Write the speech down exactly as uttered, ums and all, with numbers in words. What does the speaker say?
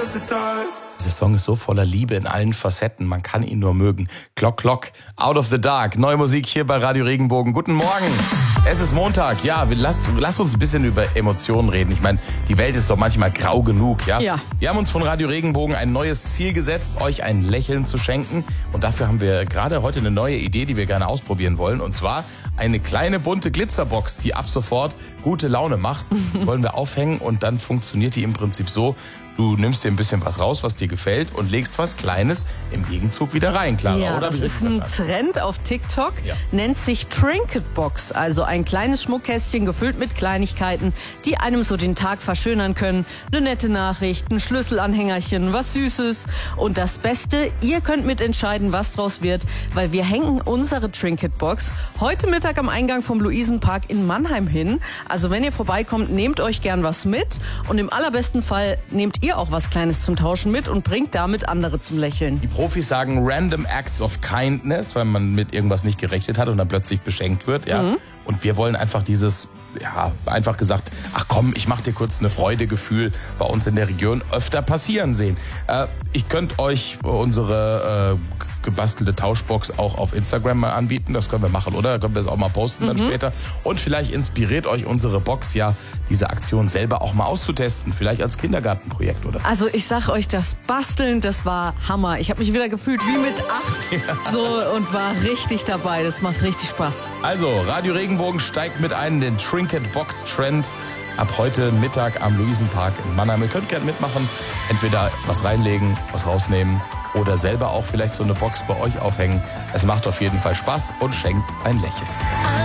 of the dark. Dieser Song ist so voller Liebe in allen Facetten, man kann ihn nur mögen. Clock, Clock, Out of the Dark, neue Musik hier bei Radio Regenbogen. Guten Morgen, es ist Montag. Ja, wir, lass, lass uns ein bisschen über Emotionen reden. Ich meine, die Welt ist doch manchmal grau genug, ja? Ja. Wir haben uns von Radio Regenbogen ein neues Ziel gesetzt, euch ein Lächeln zu schenken. Und dafür haben wir gerade heute eine neue Idee, die wir gerne ausprobieren wollen. Und zwar eine kleine bunte Glitzerbox, die ab sofort gute Laune macht. Wollen wir aufhängen und dann funktioniert die im Prinzip so: Du nimmst dir ein bisschen was raus, was dir gefällt und legst was Kleines im Gegenzug wieder rein, Clara, Ja, oder? das ist ein Trend auf TikTok, Ja. nennt sich Trinket Box, also ein kleines Schmuckkästchen gefüllt mit Kleinigkeiten, die einem so den Tag verschönern können. Eine nette Nachricht, ein Schlüsselanhängerchen, was Süßes. Und das Beste, ihr könnt mitentscheiden, was draus wird, weil wir hängen unsere Trinket Box heute Mittag am Eingang vom Luisenpark in Mannheim hin. Also wenn ihr vorbeikommt, nehmt euch gern was mit und im allerbesten Fall nehmt ihr auch was Kleines zum Tauschen mit und bringt damit andere zum Lächeln. Die Profis sagen Random Acts of Kindness, weil man mit irgendwas nicht gerechnet hat und dann plötzlich beschenkt wird. Ja. Mhm. Und wir wollen einfach dieses, ja, einfach gesagt, ach komm, ich mach dir kurz eine Freudegefühl bei uns in der Region öfter passieren sehen. Äh, ich könnt euch unsere äh, gebastelte Tauschbox auch auf Instagram mal anbieten. Das können wir machen, oder? Da können wir es auch mal posten dann Mhm. später. Und vielleicht inspiriert euch unsere Box ja, diese Aktion selber auch mal auszutesten. Vielleicht als Kindergartenprojekt, oder? Also ich sag euch, das Basteln, das war Hammer. Ich habe mich wieder gefühlt wie mit acht so und war richtig dabei. Das macht richtig Spaß. Also, Radio Regenbogen steigt mit ein in den Trinket Box Trend. Ab heute Mittag am Luisenpark in Mannheim. Ihr könnt gerne mitmachen. Entweder was reinlegen, was rausnehmen oder selber auch vielleicht so eine Box bei euch aufhängen. Es macht auf jeden Fall Spaß und schenkt ein Lächeln.